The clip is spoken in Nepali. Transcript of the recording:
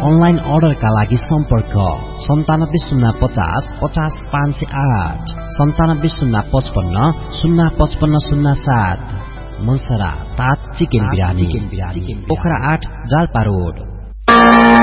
अनलाइन अर्डरका लागि सम्पर्क 970550 50508 9705505507। मनसरा तात चिकन बिरानी, पोखरा 8 जाल्पा रोड।